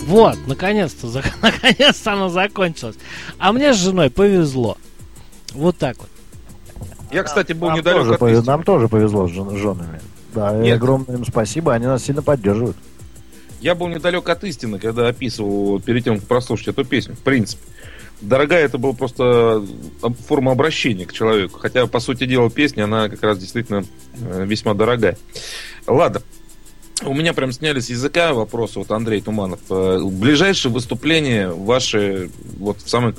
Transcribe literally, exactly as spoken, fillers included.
Вот, наконец-то, за... наконец-то оно закончилось. А мне с женой повезло. Вот так вот. Я, кстати, был нам недалек тоже от повезло, истины. Нам тоже повезло с жен- женами. Да, и Нет. огромное им спасибо, они нас сильно поддерживают. Я был недалек от истины, когда описывал, перед тем, как прослушать эту песню. В принципе. Дорогая, это была просто форма обращения к человеку. Хотя, по сути дела, песня, она как раз действительно весьма дорогая. Ладно. У меня прям сняли с языка вопросы, вот Андрей Туманов. Ближайшие выступления ваши, вот в самой